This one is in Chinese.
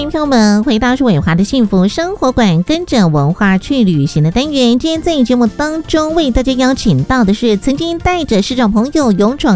迎朋友们回到是伟华的幸福生活馆，跟着文化去旅行的单元。今天在节目当中为大家邀请到的是曾经带着视障朋友勇闯